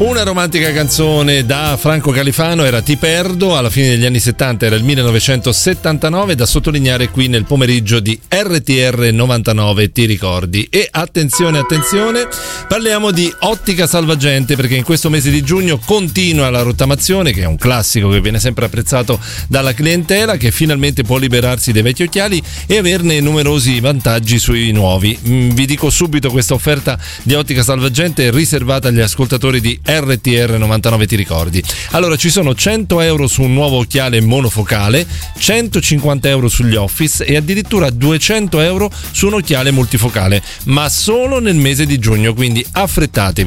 Una romantica canzone da Franco Califano era Ti perdo, alla fine degli anni 70 era il 1979, da sottolineare qui nel pomeriggio di RTR 99, ti ricordi? E attenzione, parliamo di Ottica Salvagente, perché in questo mese di giugno continua la rottamazione, che è un classico che viene sempre apprezzato dalla clientela, che finalmente può liberarsi dei vecchi occhiali e averne numerosi vantaggi sui nuovi. Vi dico subito, questa offerta di Ottica Salvagente è riservata agli ascoltatori di RTR 99, ti ricordi? Allora, ci sono 100 euro su un nuovo occhiale monofocale, 150 euro sugli Office e addirittura 200 euro su un occhiale multifocale, ma solo nel mese di giugno, quindi affrettatevi.